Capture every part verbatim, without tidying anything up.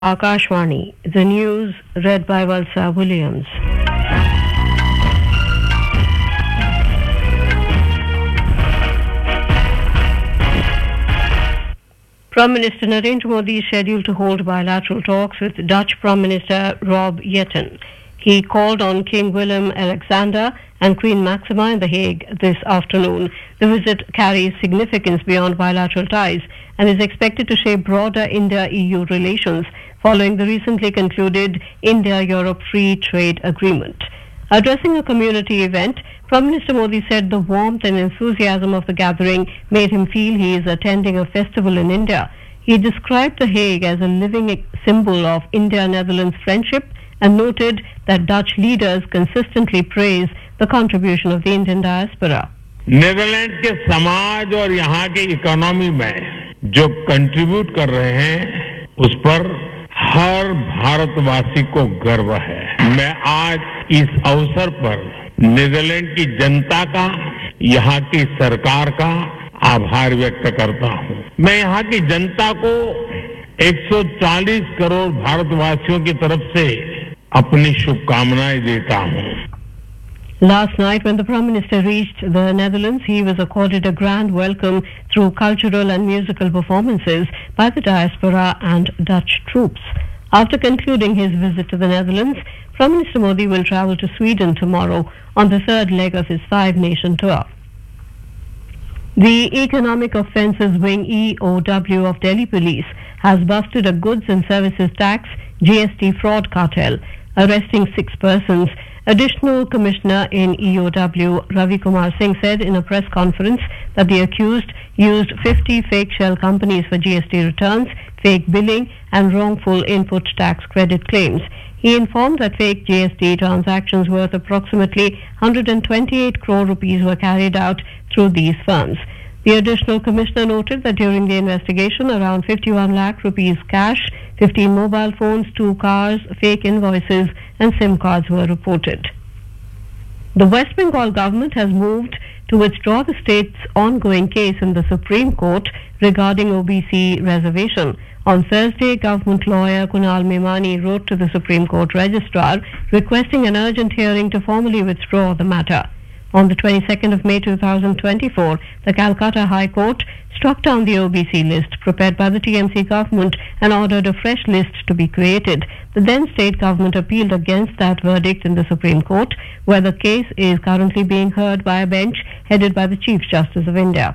Akashvani, the news read by Valsa Williams. Prime Minister Narendra Modi is scheduled to hold bilateral talks with Dutch Prime Minister Rob Jetten. He called on King Willem Alexander and Queen Maxima in The Hague this afternoon. The visit carries significance beyond bilateral ties and is expected to shape broader India-E U relations following the recently concluded India-Europe Free Trade Agreement. Addressing a community event, Prime Minister Modi said the warmth and enthusiasm of the gathering made him feel he is attending a festival in India. He described The Hague as a living symbol of India-Netherlands friendship and noted that Dutch leaders consistently praise the contribution of the Indian diaspora. Netherland के समाज और यहाँ की economy में जो contribute कर रहे हैं उस पर हर भारतवासी को गर्व है। मैं आज इस अवसर पर नीदरलैंड की जनता का, यहाँ की सरकार का आभार व्यक्त करता हूँ। मैं यहाँ की जनता को एक सौ चालीस करोड़ भारतवासियों की तरफ से अपनी शुभकामनाएं देता हूँ। Last night, when the Prime Minister reached the Netherlands, he was accorded a grand welcome through cultural and musical performances by the diaspora and Dutch troops. After concluding his visit to the Netherlands, Prime Minister Modi will travel to Sweden tomorrow on the third leg of his five-nation tour. The Economic Offences Wing E O W of Delhi Police has busted a goods and services tax G S T fraud cartel, arresting six persons. Additional Commissioner in E O W, Ravi Kumar Singh, said in a press conference that the accused used fifty fake shell companies for G S T returns, fake billing and wrongful input tax credit claims. He informed that fake G S T transactions worth approximately one hundred twenty-eight crore rupees were carried out through these firms. The additional commissioner noted that during the investigation, around fifty-one lakh rupees cash, fifteen mobile phones, two cars, fake invoices and SIM cards were reported. The West Bengal government has moved to withdraw the state's ongoing case in the Supreme Court regarding O B C reservation. On Thursday, government lawyer Kunal Memani wrote to the Supreme Court registrar requesting an urgent hearing to formally withdraw the matter. On the twenty-second of May two thousand twenty-four, the Calcutta High Court struck down the O B C list prepared by the T M C government and ordered a fresh list to be created. The then state government appealed against that verdict in the Supreme Court, where the case is currently being heard by a bench headed by the Chief Justice of India.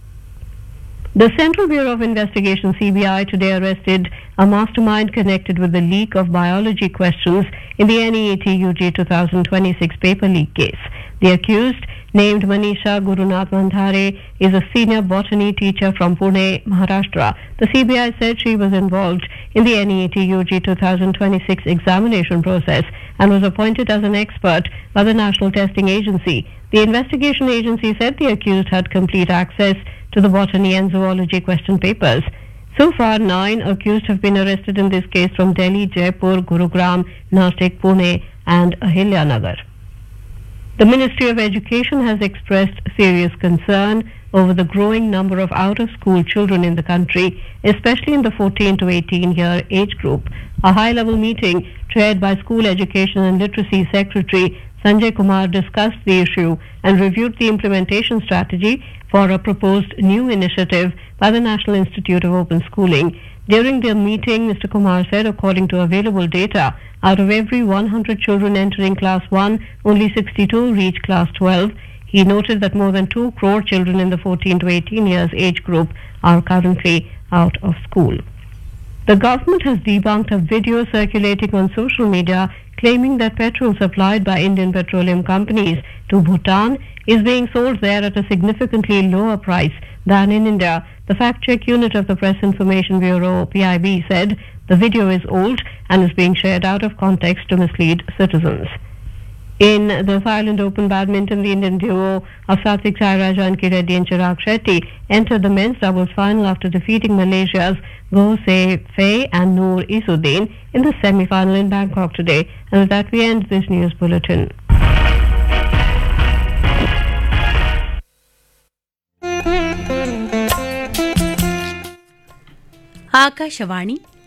The Central Bureau of Investigation C B I today arrested a mastermind connected with the leak of biology questions in the N E A T U G twenty twenty-six paper leak case. The accused, named Manisha Gurunath Mandhare, is a senior botany teacher from Pune, Maharashtra. The C B I said she was involved in the N E A T U G twenty twenty-six examination process and was appointed as an expert by the National Testing Agency. The investigation agency said the accused had complete access to the botany and zoology question papers. So far, nine accused have been arrested in this case from Delhi, Jaipur, Gurugram, Nashik, Pune and Ahilya-Nagar. The Ministry of Education has expressed serious concern over the growing number of out-of-school children in the country, especially in the fourteen to eighteen year age group. A high-level meeting chaired by School Education and Literacy Secretary Sanjay Kumar discussed the issue and reviewed the implementation strategy for a proposed new initiative by the National Institute of Open Schooling. During the meeting, Mister Kumar said, according to available data, out of every one hundred children entering class one, only sixty-two reach class twelve. He noted that more than two crore children in the fourteen to eighteen years age group are currently out of school. The government has debunked a video circulating on social media claiming that petrol supplied by Indian petroleum companies to Bhutan is being sold there at a significantly lower price than in India. The fact-check unit of the Press Information Bureau, P I B, said the video is old and is being shared out of context to mislead citizens. In the Thailand Open Badminton, the Indian duo of Satvik Sairaj and Reddy and Chirag Shetty entered the men's doubles final after defeating Malaysia's Goh Se Fei and Noor Isuddin in the semi-final in Bangkok today. And with that, we end this news bulletin. Akashvani